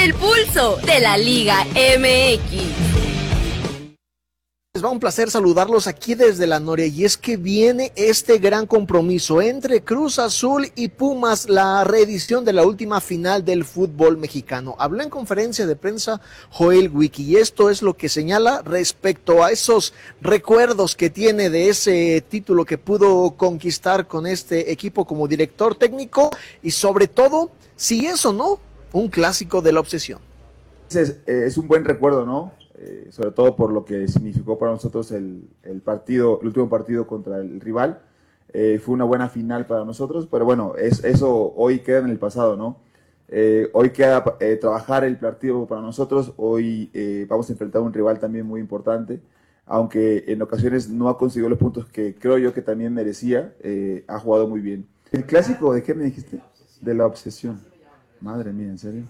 El pulso de la Liga MX. Les va un placer saludarlos aquí desde la Noria, y es que viene este gran compromiso entre Cruz Azul y Pumas, la reedición de la última final del fútbol mexicano. Habló en conferencia de prensa Joel Wiki, y esto es lo que señala respecto a esos recuerdos que tiene de ese título que pudo conquistar con este equipo como director técnico, y sobre todo, si es o no un clásico de la obsesión. Es un buen recuerdo, ¿no? Sobre todo por lo que significó para nosotros el último partido contra el rival. Fue una buena final para nosotros, pero bueno, eso hoy queda en el pasado, ¿no? Hoy queda trabajar el partido para nosotros. Hoy vamos a enfrentar a un rival también muy importante, aunque en ocasiones no ha conseguido los puntos que creo yo que también merecía. Ha jugado muy bien. ¿El clásico de qué me dijiste? De la obsesión. Madre mía, ¿en serio?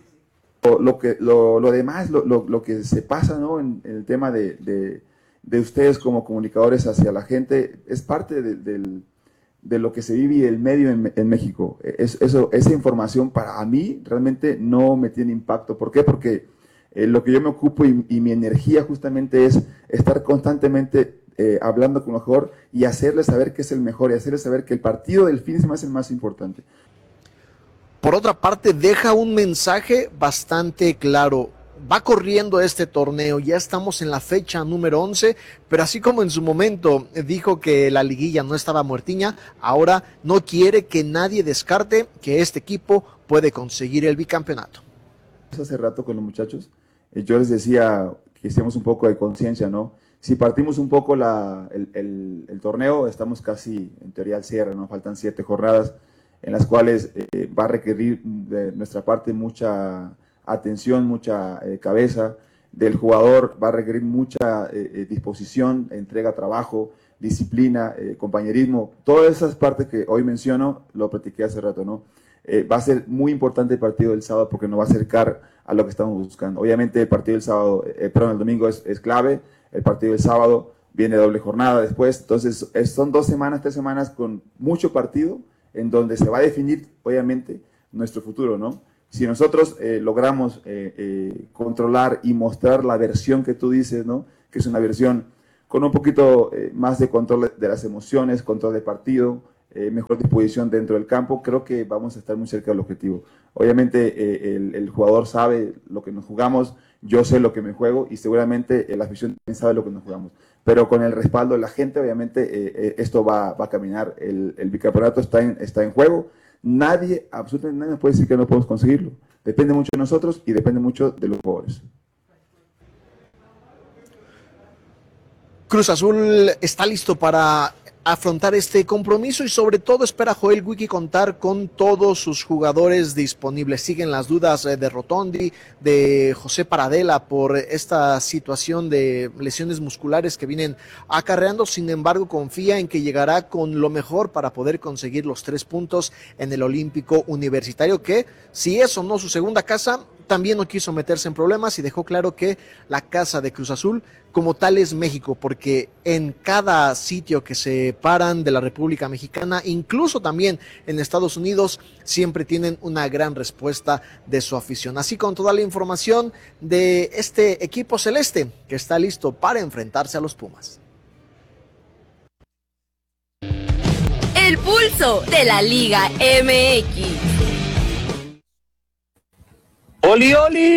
Lo demás, lo que se pasa, ¿no? En el tema de ustedes como comunicadores hacia la gente, es parte de lo que se vive y el medio en México. Esa información para mí realmente no me tiene impacto. ¿Por qué? Porque lo que yo me ocupo y mi energía justamente es estar constantemente hablando con lo mejor y hacerles saber que es el mejor y hacerles saber que el partido del fin de semana es el más importante. Por otra parte, deja un mensaje bastante claro. Va corriendo este torneo, ya estamos en la fecha número 11, pero así como en su momento dijo que la liguilla no estaba muertiña, ahora no quiere que nadie descarte que este equipo puede conseguir el bicampeonato. Hace rato con los muchachos, yo les decía que hicimos un poco de conciencia, ¿no? Si partimos un poco el torneo, estamos casi en teoría al cierre, ¿no? Faltan 7 jornadas. En las cuales va a requerir de nuestra parte mucha atención, mucha cabeza, del jugador va a requerir mucha disposición, entrega, trabajo, disciplina, compañerismo, todas esas partes que hoy menciono, lo platiqué hace rato, ¿no? Va a ser muy importante el partido del sábado porque nos va a acercar a lo que estamos buscando. Obviamente el partido del sábado, el domingo es clave, el partido del sábado viene doble jornada después, entonces son 2 semanas, 3 semanas con mucho partido, en donde se va a definir, obviamente, nuestro futuro, ¿no? Si nosotros logramos controlar y mostrar la versión que tú dices, ¿no? Que es una versión con un poquito más de control de las emociones, control de partido, mejor disposición dentro del campo, creo que vamos a estar muy cerca del objetivo. Obviamente el jugador sabe lo que nos jugamos, yo sé lo que me juego y seguramente la afición también sabe lo que nos jugamos. Pero con el respaldo de la gente, obviamente, esto va a caminar. El bicampeonato está en juego. Nadie, absolutamente nadie, puede decir que no podemos conseguirlo. Depende mucho de nosotros y depende mucho de los jugadores. Cruz Azul está listo para afrontar este compromiso y sobre todo espera Joel Wiki contar con todos sus jugadores disponibles. Siguen las dudas de Rotondi, de José Paradela por esta situación de lesiones musculares que vienen acarreando. Sin embargo, confía en que llegará con lo mejor para poder conseguir los 3 puntos en el Olímpico Universitario, que si es o no su segunda casa, también no quiso meterse en problemas y dejó claro que la casa de Cruz Azul como tal es México, porque en cada sitio que se paran de la República Mexicana, incluso también en Estados Unidos, siempre tienen una gran respuesta de su afición. Así con toda la información de este equipo celeste que está listo para enfrentarse a los Pumas. El pulso de la Liga MX. ¡Oli,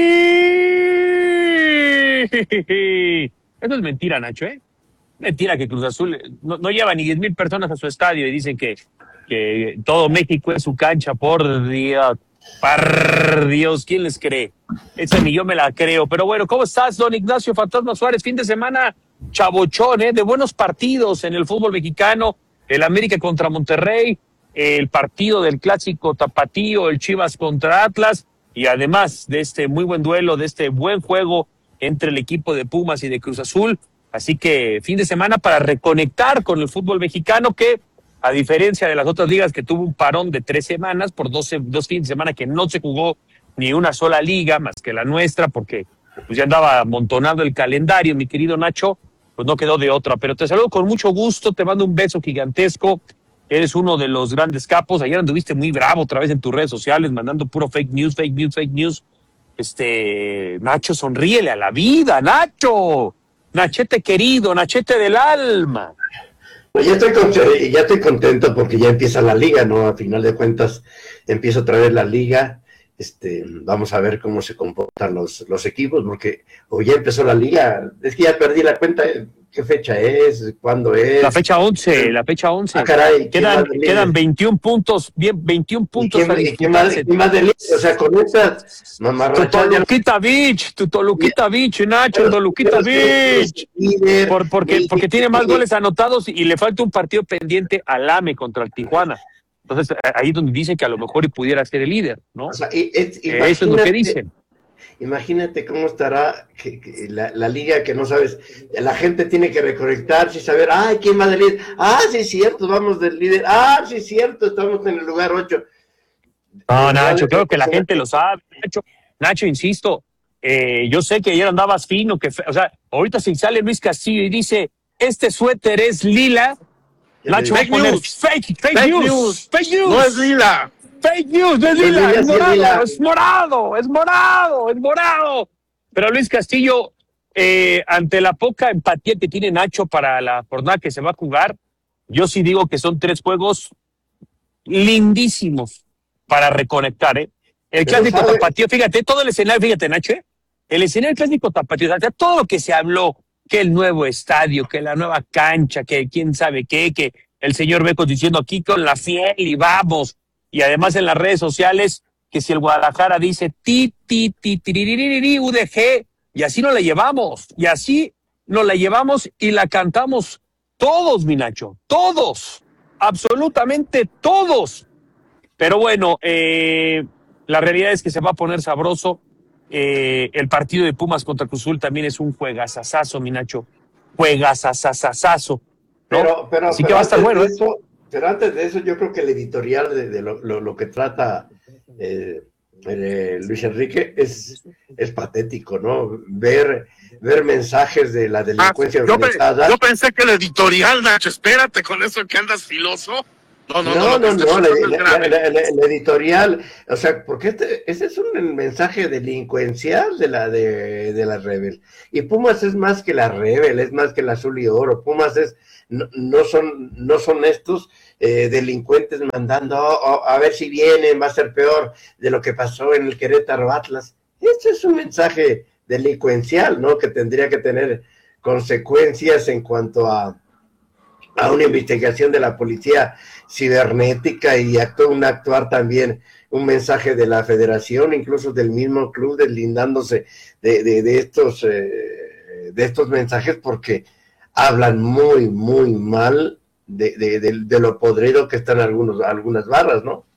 oli! Eso es mentira, Nacho, ¿eh? Mentira que Cruz Azul no lleva ni 10,000 personas a su estadio y dicen que todo México es su cancha. Por Dios, ¿quién les cree? Esa ni yo me la creo. Pero bueno, ¿cómo estás, don Ignacio Fantasma Suárez? Fin de semana chabochón, de buenos partidos en el fútbol mexicano. El América contra Monterrey, el partido del clásico tapatío, el Chivas contra Atlas. Y además de este muy buen duelo, de este buen juego entre el equipo de Pumas y de Cruz Azul. Así que fin de semana para reconectar con el fútbol mexicano que, a diferencia de las otras ligas que tuvo un parón de 3 semanas, por dos fines de semana que no se jugó ni una sola liga más que la nuestra, porque pues ya andaba amontonado el calendario, mi querido Nacho, pues no quedó de otra. Pero te saludo con mucho gusto, te mando un beso gigantesco. Eres uno de los grandes capos. Ayer anduviste muy bravo otra vez en tus redes sociales, mandando puro fake news. Nacho, sonríele a la vida, Nacho. Nachete querido, Nachete del alma. Pues ya estoy contento porque ya empieza la liga, ¿no? A final de cuentas empieza otra vez la liga. Vamos a ver cómo se comportan los equipos, porque ya empezó la liga. Es que ya perdí la cuenta. ¿Qué fecha es? ¿Cuándo es? La fecha 11. Ah, caray. Quedan 21 puntos, 21 puntos a disputarse. ¿Qué más de líder? O sea, con estas mamarrachas. Tu Toluquita Beach, Nacho, Toluquita Beach. Porque tiene más goles anotados y le falta un partido pendiente al AME contra el Tijuana. Entonces, ahí es donde dicen que a lo mejor y pudiera ser el líder, ¿no? O sea, eso es lo que dicen. Imagínate cómo estará la liga, que no sabes. La gente tiene que reconectarse y saber, ¿quién va del líder? Sí es cierto, vamos del líder. Sí es cierto, estamos en el lugar 8. No, Nacho, creo que la gente lo sabe. Nacho, insisto, yo sé que ayer andabas fino, o sea, ahorita si sale Luis Castillo y dice, este suéter es lila, Nacho va a poner fake news. No es lila. Fake news, no es lila, es morado. Pero Luis Castillo, ante la poca empatía que tiene Nacho para la jornada que se va a jugar, yo sí digo que son 3 juegos lindísimos para reconectar, ¿eh? El clásico tapatío, fíjate, todo el escenario, fíjate, Nacho, el escenario del clásico tapatío, o sea, todo lo que se habló, que el nuevo estadio, que la nueva cancha, que quién sabe qué, que el señor Becos diciendo aquí con la fiel y vamos. Y además en las redes sociales, que si el Guadalajara dice UDG, y así nos la llevamos, y la cantamos todos, mi Nacho, todos, absolutamente todos. Pero bueno, la realidad es que se va a poner sabroso. El partido de Pumas contra Cruz Azul también es un juegazazazo, mi Nacho, juegazazazazo, ¿no? Pero así que va a estar bueno. Pero antes de eso, yo creo que el editorial de lo que trata Luis Enrique es patético, ¿no? Ver mensajes de la delincuencia organizada. Yo pensé que el editorial, Nacho, espérate con eso que andas filoso. No, el editorial, o sea, porque ese es un mensaje delincuencial de la Rebel. Y Pumas es más que la Rebel, es más que el Azul y Oro. Pumas no son estos delincuentes mandando a ver si vienen, va a ser peor de lo que pasó en el Querétaro Atlas. Este es un mensaje delincuencial, ¿no? Que tendría que tener consecuencias en cuanto a una investigación de la policía cibernética y actuar también un mensaje de la federación, incluso del mismo club, deslindándose de estos mensajes, porque hablan muy, muy mal de lo podrido que están algunas barras, ¿no?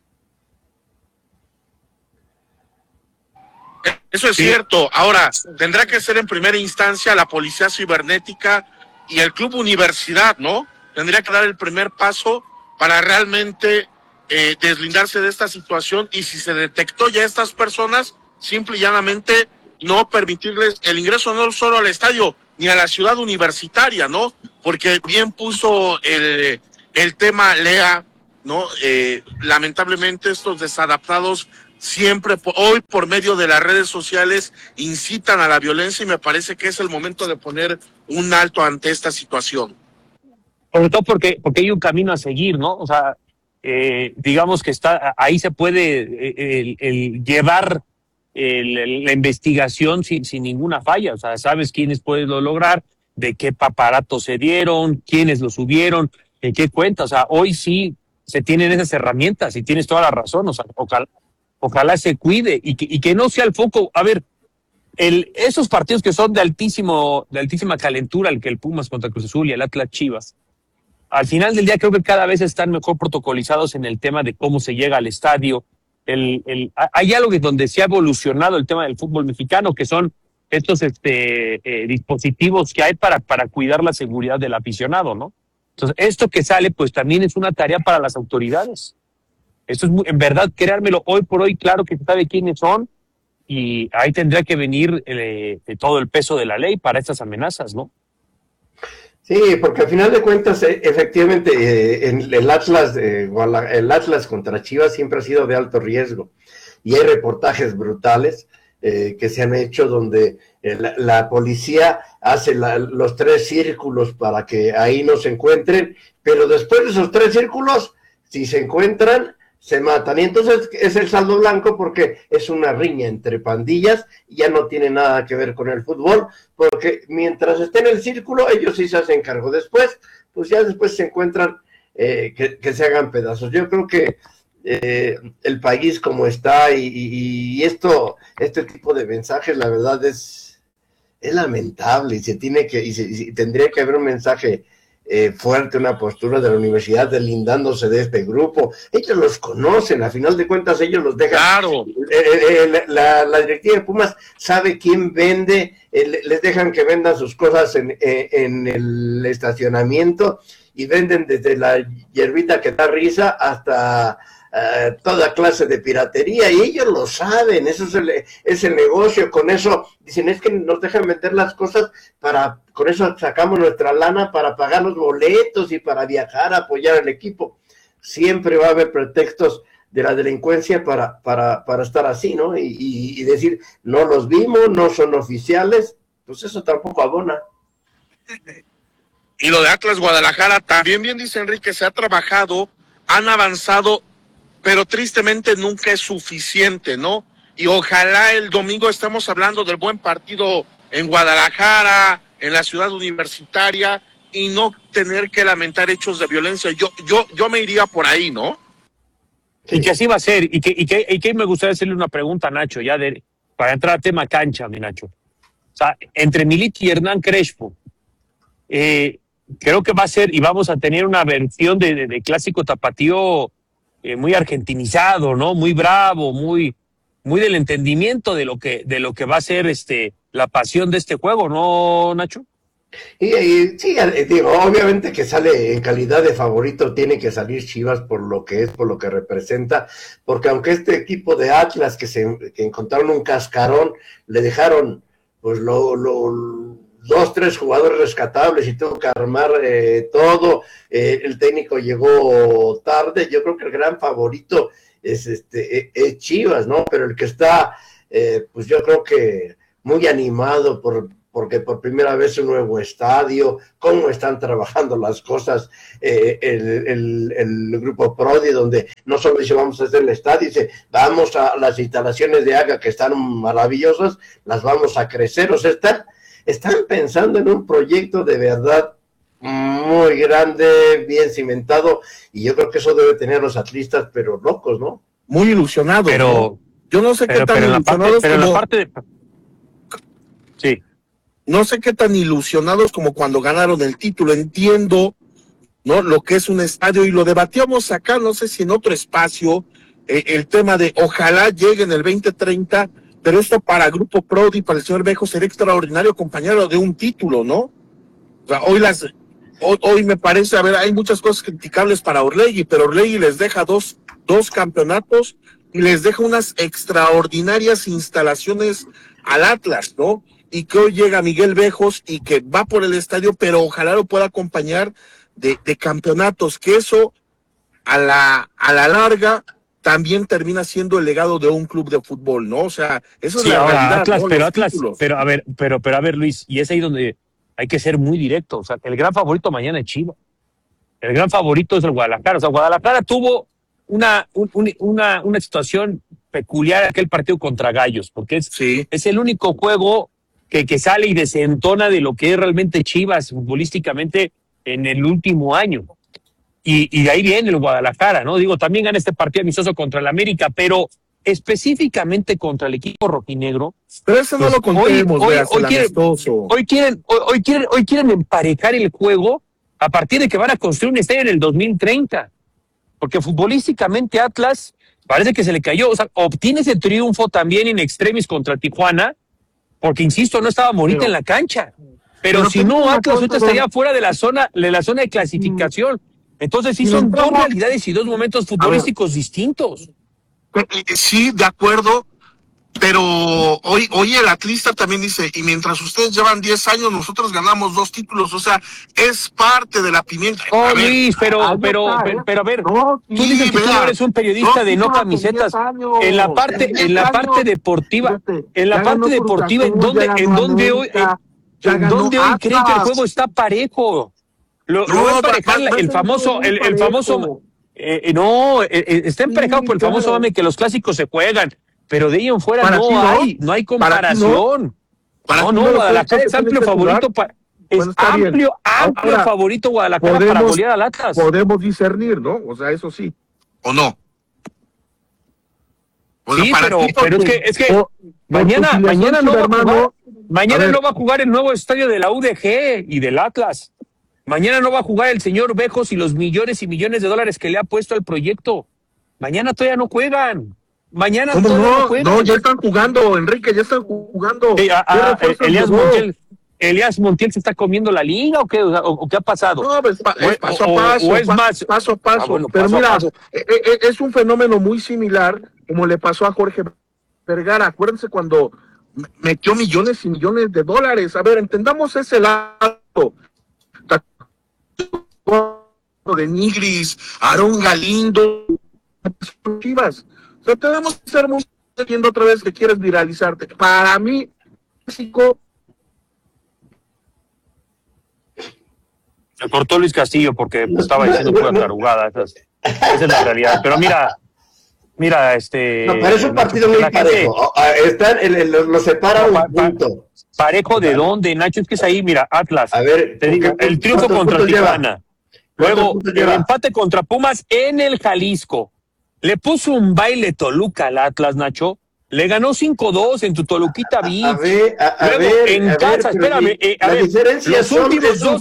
Eso es cierto. Ahora, tendrá que ser en primera instancia la policía cibernética y el club universidad, ¿no? Tendría que dar el primer paso para realmente deslindarse de esta situación, y si se detectó ya estas personas, simple y llanamente no permitirles el ingreso no solo al estadio, ni a la ciudad universitaria, ¿no? Porque bien puso el tema Lea, ¿no? Lamentablemente estos desadaptados siempre, hoy por medio de las redes sociales, incitan a la violencia, y me parece que es el momento de poner un alto ante esta situación. Sobre todo porque hay un camino a seguir, ¿no? O sea, digamos que ahí se puede llevar la investigación sin ninguna falla. O sea, sabes quiénes pueden lograr, de qué aparatos se dieron, quiénes lo subieron, en qué cuenta. O sea, hoy sí se tienen esas herramientas y tienes toda la razón. O sea, ojalá se cuide y que no sea el foco. A ver, esos partidos que son de altísima calentura, el que el Pumas contra Cruz Azul y el Atlas Chivas, al final del día creo que cada vez están mejor protocolizados en el tema de cómo se llega al estadio. Hay algo donde se ha evolucionado el tema del fútbol mexicano, que son estos dispositivos que hay para cuidar la seguridad del aficionado, ¿no? Entonces, esto que sale, pues también es una tarea para las autoridades. Esto es en verdad, creármelo, hoy por hoy, claro que se sabe quiénes son, y ahí tendría que venir todo el peso de la ley para estas amenazas, ¿no? Sí, porque al final de cuentas, efectivamente, el Atlas contra Chivas siempre ha sido de alto riesgo, y hay reportajes brutales que se han hecho donde la policía hace los 3 círculos para que ahí no se encuentren, pero después de esos 3 círculos, si se encuentran, se matan. Y entonces es el saldo blanco porque es una riña entre pandillas y ya no tiene nada que ver con el fútbol, porque mientras esté en el círculo, ellos sí se hacen cargo. Después, pues ya después se encuentran que se hagan pedazos. Yo creo que el país como está y este tipo de mensajes, la verdad es lamentable y tendría que haber un mensaje fuerte, una postura de la universidad deslindándose de este grupo. Ellos los conocen, a final de cuentas ellos los dejan. Claro. La directiva de Pumas sabe quién vende, les dejan que vendan sus cosas en el estacionamiento y venden desde la hierbita que da risa hasta toda clase de piratería, y ellos lo saben. Eso es el negocio. Con eso dicen, es que nos dejan vender las cosas con eso sacamos nuestra lana para pagar los boletos y para viajar a apoyar al equipo. Siempre va a haber pretextos de la delincuencia para estar así, ¿no? Y decir, no los vimos, no son oficiales, pues eso tampoco abona. Y lo de Atlas Guadalajara, también bien dice Enrique, se ha trabajado, han avanzado, pero tristemente nunca es suficiente, ¿no? Y ojalá el domingo estemos hablando del buen partido en Guadalajara, en la ciudad universitaria, y no tener que lamentar hechos de violencia. Yo me iría por ahí, ¿no? Y que así va a ser, y que me gustaría hacerle una pregunta a Nacho, para entrar al tema cancha, mi Nacho. O sea, entre Milito y Hernán Crespo, creo que va a ser, y vamos a tener una versión de clásico tapatío muy argentinizado, ¿no? Muy bravo, muy del entendimiento de lo que va a ser la pasión de este juego, ¿no, Nacho? Y sí, digo, obviamente que sale en calidad de favorito, tiene que salir Chivas por lo que es, por lo que representa, porque aunque este equipo de Atlas que encontraron un cascarón, le dejaron pues 2, 3 jugadores rescatables y tuvo que armar todo, el técnico llegó tarde. Yo creo que el gran favorito es Chivas, ¿no? Pero el que está, pues yo creo que muy animado porque por primera vez un nuevo estadio, cómo están trabajando las cosas, el grupo Prodi, donde no solo dice vamos a hacer el estadio, dice vamos a las instalaciones de AGA que están maravillosas, las vamos a crecer. O sea, están pensando en un proyecto de verdad muy grande, bien cimentado, y yo creo que eso debe tener a los atlistas, pero locos, ¿no? Muy ilusionados. Pero, ¿no? Yo no sé qué tan ilusionados Sí. No sé qué tan ilusionados como cuando ganaron el título. Entiendo, ¿no?, lo que es un estadio, y lo debatíamos acá, no sé si en otro espacio, el tema de ojalá llegue en el 2030, pero esto para Grupo Prodi, para el señor Bejo, sería extraordinario compañero de un título, ¿no? O sea, hoy me parece, hay muchas cosas criticables para Orlegui, pero Orlegui les deja dos campeonatos y les deja unas extraordinarias instalaciones al Atlas, ¿no? Y que hoy llega Miguel Bejos y que va por el estadio, pero ojalá lo pueda acompañar de campeonatos, que eso a la larga también termina siendo el legado de un club de fútbol, ¿no? O sea, eso sí, es la realidad, Atlas, ¿no? pero Los Atlas, títulos. pero a ver, Luis, y es ahí donde hay que ser muy directo. O sea, el gran favorito mañana es Chivas. El gran favorito es el Guadalajara. O sea, Guadalajara tuvo una situación peculiar aquel partido contra Gallos, porque es el único juego que sale y desentona de lo que es realmente Chivas futbolísticamente en el último año. Y de ahí viene el Guadalajara, ¿no? Digo, también gana este partido amistoso contra el América, pero específicamente contra el equipo rojinegro. Pero eso no lo contemos, hoy quieren emparejar el juego a partir de que van a construir un estadio en el 2030. Porque futbolísticamente Atlas parece que se le cayó. O sea, obtiene ese triunfo también in extremis contra Tijuana, porque insisto, no estaba Morita en la cancha. Pero si no, Atlas ahorita estaría fuera de la zona de clasificación. Entonces sí son dos realidades y dos momentos futbolísticos distintos. Sí, de acuerdo, Pero hoy el atlista también dice, y mientras ustedes llevan 10 años, nosotros ganamos 2 títulos, o sea, es parte de la pimienta. Oh, Luis, pero a ver, No, tú dices que tú no eres un periodista de no camisetas. En la parte deportiva, ¿en dónde hoy creen que el juego está parejo? Lo va a emparejar el famoso, está emparejado por el famoso mame que los clásicos se juegan, pero de ahí en fuera no hay comparación. Guadalajara es amplio favorito favorito Guadalajara para golear al Atlas. Podemos discernir, ¿no? O sea, eso sí. ¿O no? Sí, pero es que mañana no va a jugar. Mañana no va a jugar el nuevo estadio de la UDG y del Atlas. Mañana no va a jugar el señor Bejos y los millones y millones de dólares que le ha puesto al proyecto. Mañana todavía no juegan. Mañana ¿cómo todavía no juegan. No, ya están jugando, Enrique, ya están jugando. Elías Montiel se está comiendo la liga o qué ha pasado. No, pues es paso a paso. O es más paso a paso. Bueno, pero paso mira, a paso. Es un fenómeno muy similar como le pasó a Jorge Vergara. Acuérdense cuando metió millones y millones de dólares. A ver, entendamos ese lado. De Nigris, Aarón Galindo, Chivas. O sea, tenemos que ser muy viendo otra vez que quieres viralizarte. Para mí, México. Se cortó Luis Castillo porque estaba diciendo pura tarugada. Esa es la realidad. Pero mira, No, pero es un partido muy parejo. Lo separa un punto. ¿Parejo de dónde, Nacho? Es que es ahí, mira, Atlas. A ver, te digo, el triunfo contra Tijuana. Luego, el empate contra Pumas en el Jalisco. Le puso un baile Toluca al Atlas, Nacho. Le ganó 5-2 en tu Toluquita Beach. A ver, en casa, espérame. Los últimos dos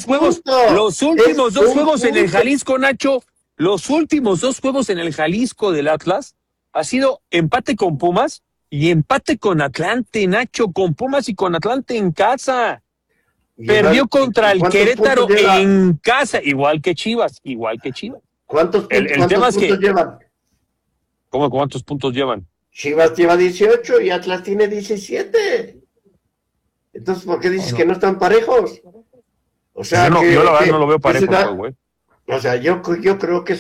juegos en el Jalisco, Nacho. Los últimos 2 juegos en el Jalisco del Atlas ha sido empate con Pumas y empate con Atlante, Nacho. Con Pumas y con Atlante en casa. Perdió contra el Querétaro en casa, igual que Chivas. ¿Cuántos puntos llevan? ¿Cómo cuántos puntos llevan? Chivas lleva 18 y Atlas tiene 17. Entonces, ¿por qué dices que no están parejos? O sea, yo la verdad no lo veo parejo, güey. O sea, yo creo que es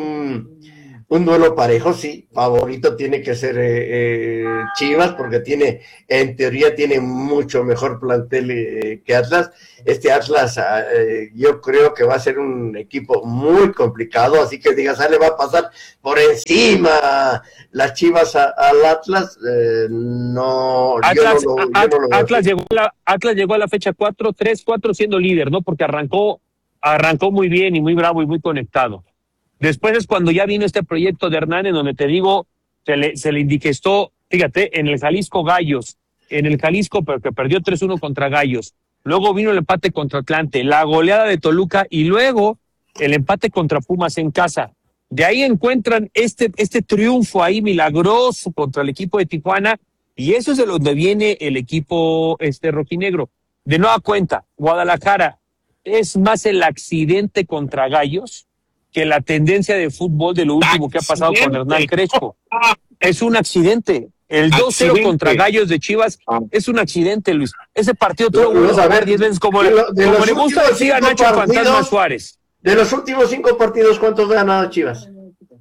un duelo parejo, sí. Favorito tiene que ser Chivas, porque en teoría tiene mucho mejor plantel que Atlas. Este Atlas, yo creo que va a ser un equipo muy complicado, así que digas, le va a pasar por encima las Chivas al Atlas. No, Atlas, yo no lo veo. Atlas llegó a la fecha 3-4 siendo líder, ¿no? Porque arrancó muy bien y muy bravo y muy conectado. Después es cuando ya vino este proyecto de Hernán, en donde te digo, se le indigestó, fíjate, en el Jalisco Gallos, pero que perdió 3-1 contra Gallos. Luego vino el empate contra Atlante, la goleada de Toluca y luego el empate contra Pumas en casa. De ahí encuentran este triunfo ahí milagroso contra el equipo de Tijuana, y eso es de donde viene el equipo rojinegro. De nueva cuenta, Guadalajara es más el accidente contra Gallos que la tendencia de fútbol de lo último que ha pasado con Hernán Crespo. Es un accidente. El 2-0 contra Gallos de Chivas es un accidente, Luis. Ese partido tú lo vuelves a ver 10 veces como le gusta decir a Nacho Fantasma Suárez. De los últimos 5 partidos, ¿cuántos ha ganado Chivas?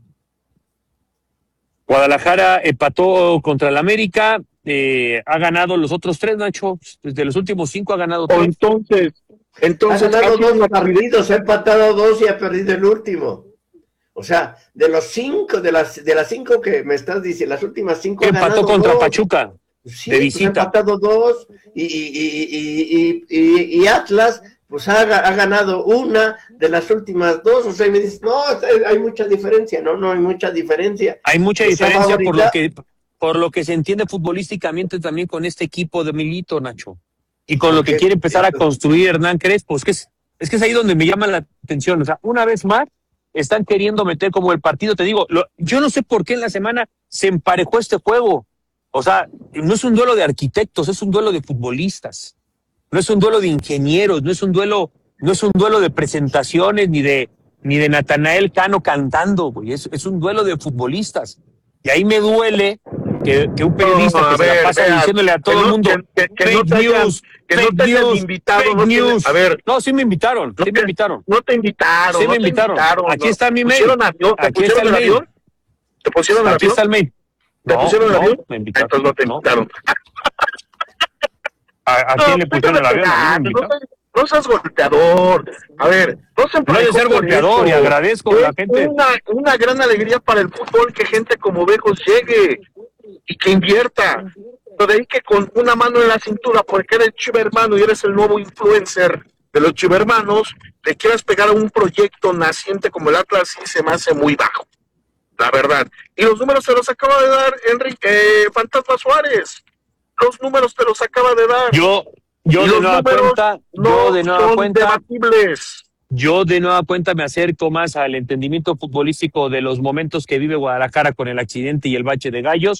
Guadalajara empató contra el América, ha ganado los otros 3, Nacho. Desde los últimos 5 ha ganado 3. Entonces ha ganado 2 partidos, ha empatado 2 y ha perdido el último. O sea, de los 5, de las 5 que me estás diciendo, las últimas 5 ha ganado 2. Empató contra Pachuca, sí, de visita. Ha empatado 2 y Atlas, pues ha ganado 1 de las últimas 2. O sea, y me dices, no, hay mucha diferencia. No hay mucha diferencia. Hay mucha diferencia por lo que se entiende futbolísticamente también con este equipo de Milito, Nacho. Y con lo que quiere empezar a construir Hernán Crespo. Es que es ahí donde me llama la atención. O sea, una vez más, están queriendo meter como el partido. Te digo, yo no sé por qué en la semana se emparejó este juego. O sea, no es un duelo de arquitectos, es un duelo de futbolistas. No es un duelo de ingenieros, no es un duelo de presentaciones ni de Natanael Cano cantando, güey. Es un duelo de futbolistas. Y ahí me duele que un periodista No, que se la pasa vean, diciéndole a todo el mundo que no te hayan, que no te hayan invitado, fake no te- news. a ver, No, sí me invitaron, no sí me te- invitaron. no te invitaron, Sí no me te invitaron. Aquí no. está mi ¿Te mail. pusieron avión? ¿Te Aquí está pusieron el el mail. avión? ¿Te pusieron el Aquí avión? está el mail. ¿Te No, pusieron el no, avión? me invitaron. Entonces no te No. invitaron. ¿A quién le pusieron el déjame avión? A mí me pegarte, invitaron. no seas golpeador. A ver, no se No he de emparejó ser por golpeador y eso. agradezco a la gente. Es una gran alegría para el fútbol que gente como Vejos llegue y que invierta. Pero de ahí que con una mano en la cintura, porque eres chivermano y eres el nuevo influencer de los chivermanos, le quieras pegar a un proyecto naciente como el Atlas, sí se me hace muy bajo, la verdad. Y los números se los acaba de dar Fantasma Suárez. Los números te los acaba de dar. Yo Y de los nueva números cuenta, son debatibles. yo de nueva cuenta me acerco más al entendimiento futbolístico de los momentos que vive Guadalajara con el accidente y el bache de Gallos,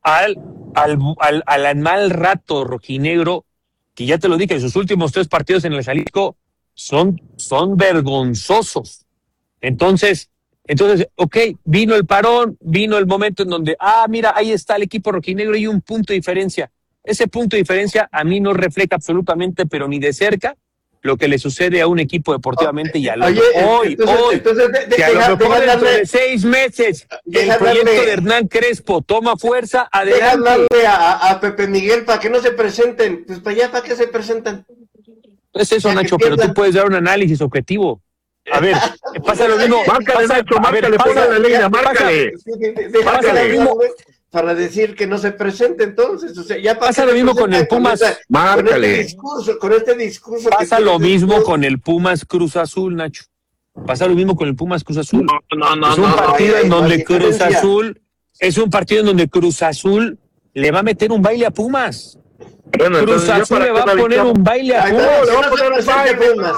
al mal rato rojinegro, que ya te lo dije, en sus últimos 3 partidos en el Jalisco son vergonzosos. Entonces, ok, vino el parón, vino el momento en donde, mira, ahí está el equipo rojinegro y un punto de diferencia. Ese punto de diferencia a mí no refleja absolutamente, pero ni de cerca, lo que le sucede a un equipo deportivamente y a lo hoy, que a lo mejor dentro de 6 meses el proyecto de Hernán Crespo toma fuerza, Deja adelante. hablarle a Pepe Miguel para que no se presenten. Pues para allá, ¿para qué se presentan? Es eso, Ya que Nacho, pero tú pierdan. puedes dar un análisis objetivo. A ver, pasa lo mismo. Márcale, Nacho, márcale, ponle la línea, márcale. Déjame lo mismo. hablar, güey, para decir que no se presente entonces. O sea, ya Pasa lo mismo con el Pumas. Márcale. Con este discurso. que Pasa tú lo dices, mismo tú- con el Pumas Cruz Azul, Nacho. Pasa lo mismo con el Pumas Cruz Azul. No, Es un partido en donde hay Cruz diferencia. Azul, es un partido en donde Cruz Azul le va a meter un baile a Pumas. Bueno, Cruz entonces, ¿ya Azul para le qué va a poner analizamos? un baile a Ahí Pumas. está, le va a si no se poner un presenta baile, Pumas.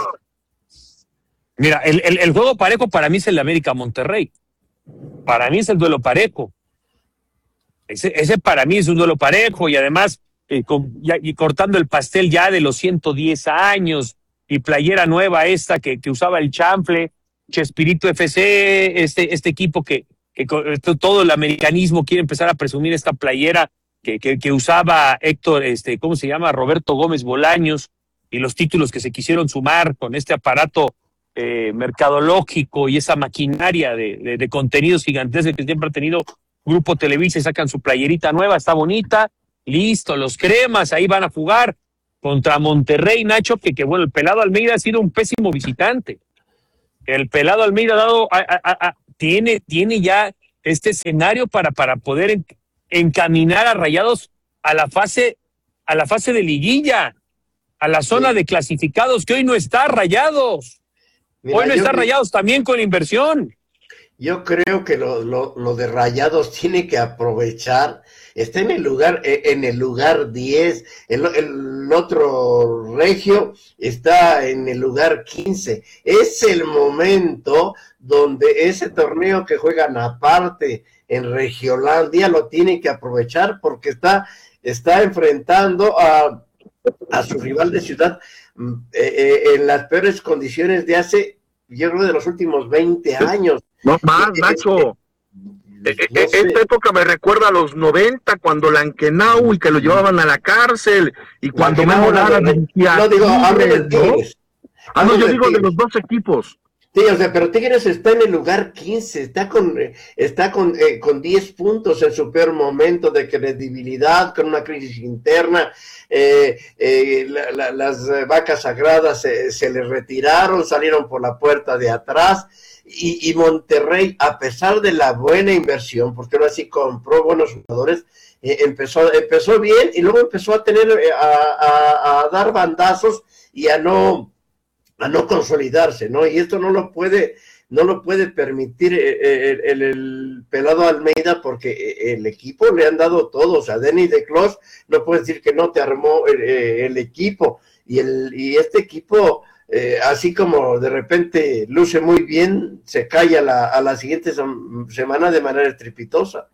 Mira, el juego parejo para mí es el de América Monterrey. Para mí es el duelo parejo. Ese para mí es un duelo parejo y además y cortando el pastel ya de los 110 años y playera nueva esta que usaba el chanfle, Chespirito FC, este equipo que todo el americanismo quiere empezar a presumir esta playera que usaba Héctor, ¿cómo se llama? Roberto Gómez Bolaños, y los títulos que se quisieron sumar con este aparato mercadológico y esa maquinaria de contenidos gigantescos que siempre ha tenido Grupo Televisa y sacan su playerita nueva, está bonita, listo, los cremas ahí van a jugar contra Monterrey, Nacho, que bueno, el Pelado Almeida ha sido un pésimo visitante. El Pelado Almeida ha dado, tiene ya este escenario para poder encaminar a Rayados a la fase de liguilla, a la zona de clasificados, que hoy no está Rayados. Mira, Hoy no está Rayados también con inversión. Yo creo que lo de Rayados tiene que aprovechar. Está en el lugar 10. El otro Regio está en el lugar 15. Es el momento donde ese torneo que juegan aparte en Regiolandia lo tiene que aprovechar porque está enfrentando a su rival de ciudad en las peores condiciones de hace, yo creo, de los últimos 20 años. No más, Nacho. No sé. Esta época me recuerda a los 90, cuando Lankenau y que lo llevaban a la cárcel, y cuando Memo Lara dirigía No digo, hablo de Tigres, ¿no? Tigres. No, Hablo yo de digo de Tigres. los dos equipos. Sí, o sea, pero Tigres está en el lugar 15, está con 10 puntos en su peor momento de credibilidad, con una crisis interna. Las vacas sagradas se le retiraron, salieron por la puerta de atrás. Y Monterrey, a pesar de la buena inversión, porque ahora sí compró buenos jugadores, empezó bien y luego empezó a tener a dar bandazos y a no consolidarse, ¿no? Y esto no lo puede permitir el Pelado Almeida porque el equipo le han dado todo. O sea, Denis de Clos no puede decir que no te armó el equipo y este equipo así como de repente luce muy bien, se cae a la siguiente semana de manera estrepitosa.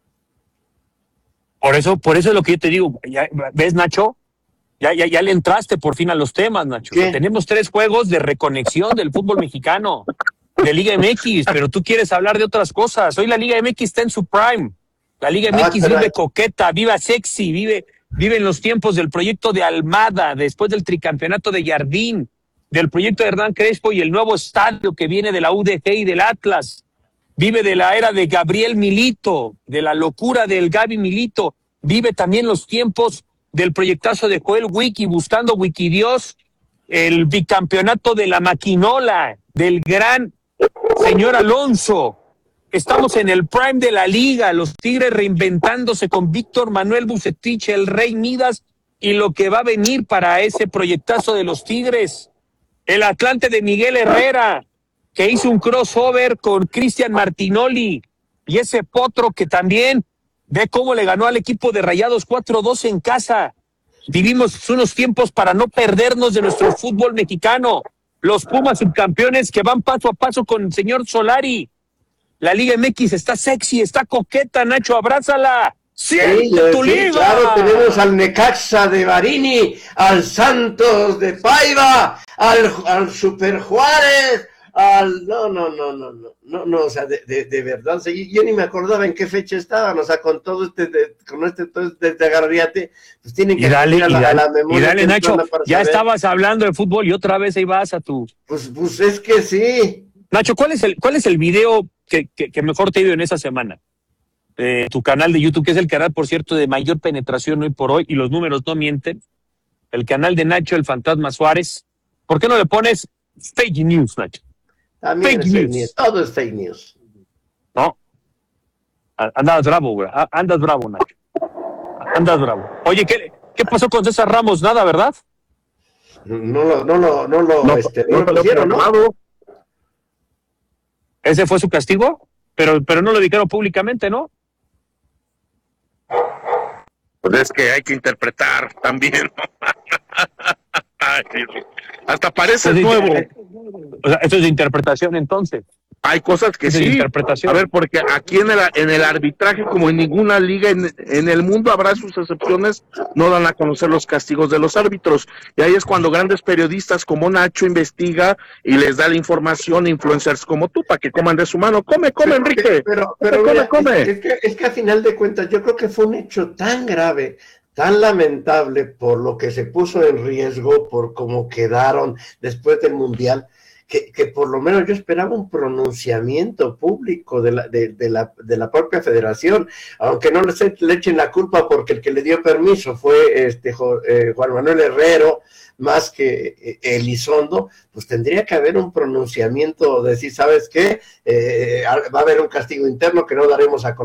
Por eso es lo que yo te digo. ¿Ves, Nacho? Ya le entraste por fin a los temas, Nacho. O sea, tenemos 3 juegos de reconexión del fútbol mexicano, de Liga MX, pero tú quieres hablar de otras cosas. Hoy la Liga MX está en su prime. La Liga MX vive coqueta, viva sexy, vive en los tiempos del proyecto de Almada, después del tricampeonato de Jardín, del proyecto de Hernán Crespo y el nuevo estadio que viene de la UDG y del Atlas. Vive de la era de Gabriel Milito, de la locura del Gaby Milito. Vive también los tiempos del proyectazo de Joel Wiki, buscando Wikidios, el bicampeonato de la maquinola, del gran señor Alonso. Estamos en el prime de la liga, los Tigres reinventándose con Víctor Manuel Bucetich, el Rey Midas, y lo que va a venir para ese proyectazo de los Tigres. El Atlante de Miguel Herrera, que hizo un crossover con Cristian Martinoli, y ese Potro que también ve cómo le ganó al equipo de Rayados 4-2 en casa. Vivimos unos tiempos para no perdernos de nuestro fútbol mexicano. Los Pumas subcampeones que van paso a paso con el señor Solari. La Liga MX está sexy, está coqueta, Nacho, abrázala. ¡Siente tu liga! Claro, tenemos al Necaxa de Barini, al Santos de Paiva, al Super Juárez, no, o sea, de verdad, o sea, yo ni me acordaba en qué fecha estaban, o sea, con todo todo este agarriate, pues tienen que ir a la memoria. Y dale, Nacho, ya saber. Estabas hablando de fútbol y otra vez ahí vas a tu... Pues es que sí. Nacho, ¿cuál es el video que mejor te ha ido en esa semana? Tu canal de YouTube, que es el canal, por cierto, de mayor penetración hoy por hoy, y los números no mienten. El canal de Nacho, el Fantasma Suárez. ¿Por qué no le pones fake news, Nacho? También fake news. Todo es fake news. No. Andas bravo, güey. Andas bravo, Nacho. Andas bravo. Oye, ¿qué pasó con César Ramos? Nada, ¿verdad? No lo pusieron, ¿no? Ese fue su castigo, pero no lo dijeron públicamente, ¿no? Pues es que hay que interpretar también. Hasta parece nuevo. O sea, esto es de interpretación, entonces. Hay cosas que sí. A ver, porque aquí en el arbitraje, como en ninguna liga en el mundo, habrá sus excepciones, no dan a conocer los castigos de los árbitros. Y ahí es cuando grandes periodistas como Nacho investiga y les da la información, influencers como tú, para que coman de su mano. Come, Enrique. Pero come. Es que a final de cuentas, yo creo que fue un hecho tan grave, tan lamentable por lo que se puso en riesgo, por cómo quedaron después del Mundial, que por lo menos yo esperaba un pronunciamiento público de la propia federación, aunque no le echen la culpa porque el que le dio permiso fue Juan Manuel Herrero, más que Elizondo, pues tendría que haber un pronunciamiento, decir, ¿sabes qué? Va a haber un castigo interno que no daremos a conocer.